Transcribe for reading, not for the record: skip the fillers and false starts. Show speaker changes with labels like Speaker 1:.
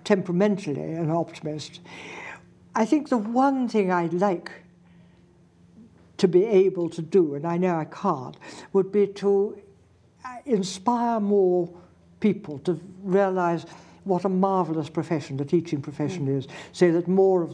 Speaker 1: temperamentally an optimist. I think the one thing I'd like to be able to do, and I know I can't, would be to inspire more people to realize what a marvelous profession the teaching profession is, so that more of